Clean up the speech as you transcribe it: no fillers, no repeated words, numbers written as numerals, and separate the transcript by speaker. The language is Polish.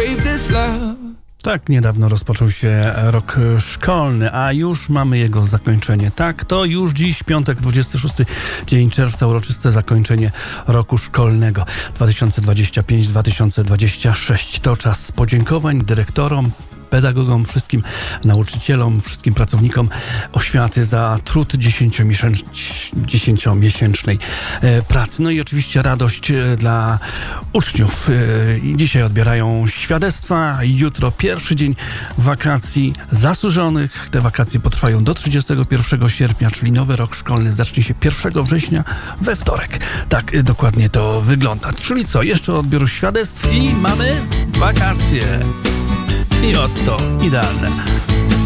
Speaker 1: crave this love.
Speaker 2: Tak, niedawno rozpoczął się rok szkolny, a już mamy jego zakończenie. Tak, to już dziś, piątek, 26 dzień czerwca, uroczyste zakończenie roku szkolnego 2025-2026. To czas podziękowań dyrektorom, pedagogom, wszystkim nauczycielom, wszystkim pracownikom oświaty za trud 10-miesięcznej pracy. No i oczywiście radość dla uczniów. Dzisiaj odbierają świadectwa. Jutro pierwszy dzień wakacji zasłużonych. Te wakacje potrwają do 31 sierpnia, czyli nowy rok szkolny zacznie się 1 września we wtorek. Tak dokładnie to wygląda. Czyli co? Jeszcze odbioru świadectw i mamy wakacje. I oto idealne.